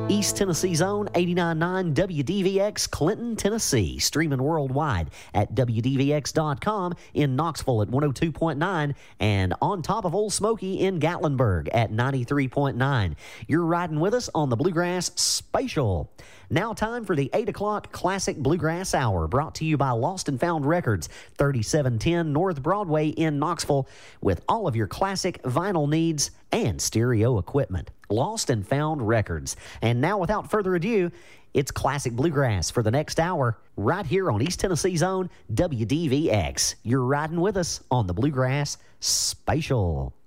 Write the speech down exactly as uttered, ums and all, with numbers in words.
East Tennessee's own eighty-nine point nine W D V X, Clinton, Tennessee. Streaming worldwide at W D V X dot com, in Knoxville at one oh two point nine, and on top of Old Smoky in Gatlinburg at ninety-three point nine. You're riding with us on the Bluegrass Spatial. Now time for the eight o'clock Classic Bluegrass Hour, brought to you by Lost and Found Records, thirty-seven ten North Broadway in Knoxville, with all of your classic vinyl needs and stereo equipment. Lost and Found Records. And now, without further ado, it's Classic Bluegrass for the next hour, right here on East Tennessee's own W D V X. You're riding with us on the Bluegrass Spatial.